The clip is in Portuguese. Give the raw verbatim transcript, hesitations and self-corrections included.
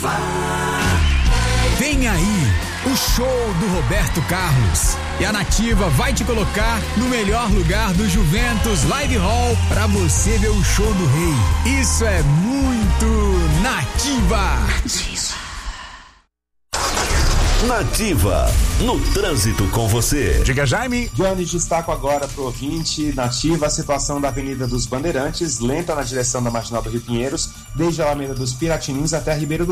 Nativa. Vem aí, o show do Roberto Carlos. E a Nativa vai te colocar no melhor lugar do Juventus Live Hall pra você ver o show do Rei. Isso é muito Nativa. Nativa, no trânsito com você. Diga, Jaime. Johnny, destaco agora pro ouvinte Nativa a situação da Avenida dos Bandeirantes, lenta na direção da Marginal do Rio Pinheiros, desde a Alameda dos Piratinins até a Ribeiro do